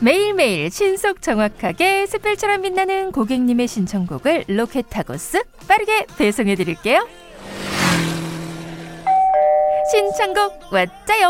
매일매일 신속 정확하게 샛별처럼 빛나는 고객님의 신청곡을 로켓 타고 쓱 빠르게 배송해드릴게요. 신청곡 왔자요.